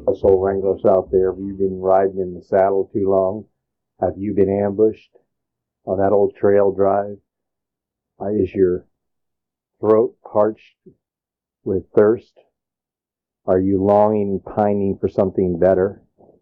Us old wranglers out there, have you been riding in the saddle too long? Have you been ambushed on that old trail drive? Is your throat parched with thirst? Are you longing, pining for something better?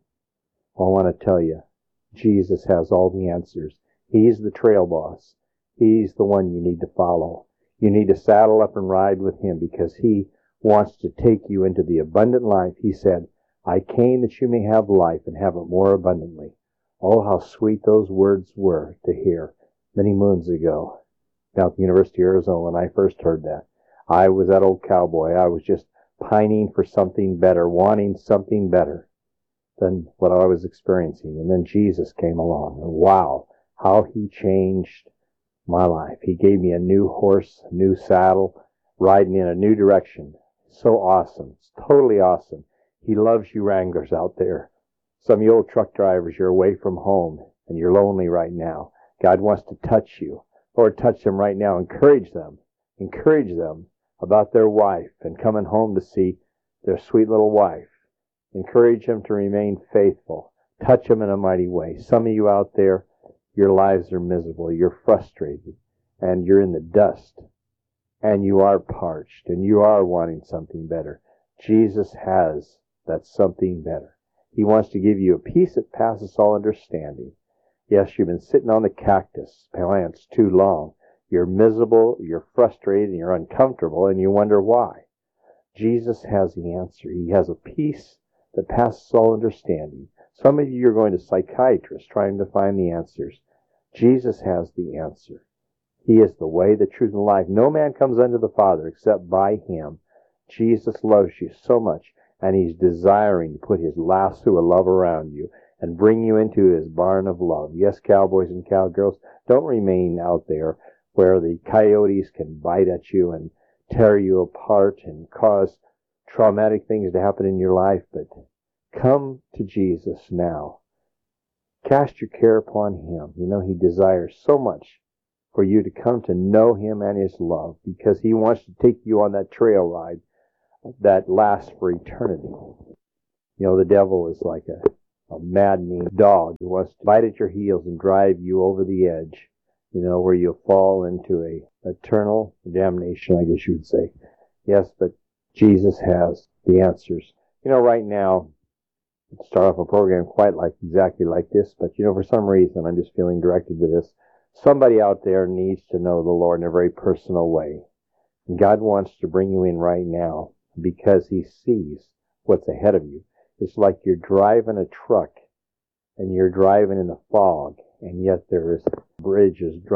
I want to tell you, Jesus has all the answers. He's the trail boss. He's the one you need to follow. You need to saddle up and ride with him because he wants to take you into the abundant life. He said, I came that you may have life and have it more abundantly. Oh, how sweet those words were to hear many moons ago down at the University of Arizona when I first heard that. I was that old cowboy. I was just pining for something better, wanting something better than what I was experiencing. And then Jesus came along, and wow, how he changed my life. He gave me a new horse, a new saddle, riding in a new direction. So awesome. It's totally awesome. He loves you wranglers out there. Some of you old truck drivers, you're away from home and you're lonely right now. God wants to touch you. Lord, touch them right now. Encourage them. Encourage them about their wife and coming home to see their sweet little wife. Encourage them to remain faithful. Touch them in a mighty way. Some of you out there, your lives are miserable. You're frustrated and you're in the dust and you are parched and you are wanting something better. Jesus has that something better. He wants to give you a peace that passes all understanding. Yes, you've been sitting on the cactus plants too long. You're miserable, you're frustrated, and you're uncomfortable, and you wonder why. Jesus has the answer. He has a peace that passes all understanding. Some of you are going to psychiatrists trying to find the answers. Jesus has the answer. He is the way, the truth, and life. No man comes unto the Father except by him. Jesus loves you so much, and he's desiring to put his lasso of love around you and bring you into his barn of love. Yes, cowboys and cowgirls, don't remain out there where the coyotes can bite at you and tear you apart and cause traumatic things to happen in your life, but come to Jesus now. Cast your care upon him. You know, he desires so much for you to come to know him and his love because he wants to take you on that trail ride that lasts for eternity. You know, the devil is like a maddening dog who wants to bite at your heels and drive you over the edge, you know, where you'll fall into a eternal damnation, I guess you would say. Yes, but Jesus has the answers. You know, right now, start off a program quite exactly like this, but you know, for some reason, I'm just feeling directed to this. Somebody out there needs to know the Lord in a very personal way. And God wants to bring you in right now because he sees what's ahead of you. It's like you're driving a truck and you're driving in the fog, and yet there is bridges